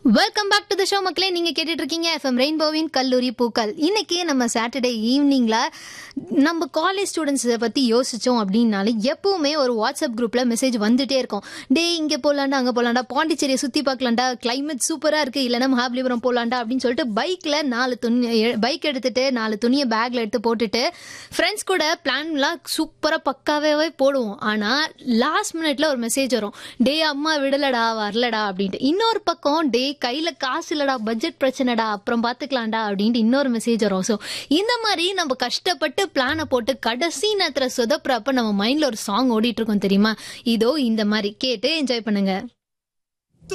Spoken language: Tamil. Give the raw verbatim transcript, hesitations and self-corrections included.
Welcome back to the show மக்களே. நீங்க கேட்டுட்டு இருக்கீங்க எஃப்எம் ரெயின்போவின் கல்லூரி பூக்கள். இன்னைக்கு நம்ம சாட்டர்டே ஈவினிங்ல நம்ம காலேஜ் ஸ்டூடெண்ட்ஸை பத்தி யோசிச்சோம் அப்படின்னாலே எப்பவுமே ஒரு வாட்ஸ்அப் குரூப்ல மெசேஜ் வந்துட்டே இருக்கும். டே இங்க போலாண்டா, அங்க போலாண்டா, பாண்டிச்சேரியை சுத்தி பார்க்கலாண்டா, கிளைமேட் சூப்பரா இருக்கு, இல்லைன்னா மகாபலிபுரம் போலாண்டா அப்படின்னு சொல்லிட்டு பைக்ல நாலு துணி பைக் எடுத்துட்டு நாலு துணியை பேக்ல எடுத்து போட்டுட்டு ஃப்ரெண்ட்ஸ் கூட பிளான்லாம் சூப்பரா பக்காவே போடுவோம். ஆனா லாஸ்ட் மினிட்ல ஒரு மெசேஜ் வரும், டே அம்மா விடலடா வரலடா அப்படின்ட்டு. இன்னொரு பக்கம் டே கையில காசு இல்லடா, பட்ஜெட் பிரச்சனைடா, அப்புறம் பாத்துக்கலாம்டா அப்படின்ட்டு இன்னொரு மெசேஜ் வரும். ஸோ இந்த மாதிரி நம்ம கஷ்டப்பட்டு பிளானை போட்டு கடைசி நேரத்துல சொதப்புறப்ப நம்ம மைண்ட்ல ஒரு சாங் ஓடிட்டு இருக்கோம் தெரியுமா? இதோ இந்த மாதிரி கேட்டு என்ஜாய் பண்ணுங்க.